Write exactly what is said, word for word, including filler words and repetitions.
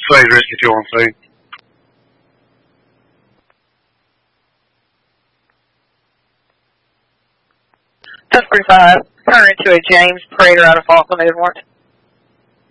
Phase risk if you want to. ten forty-five, turn into a James Prater out of Falkland, Edward.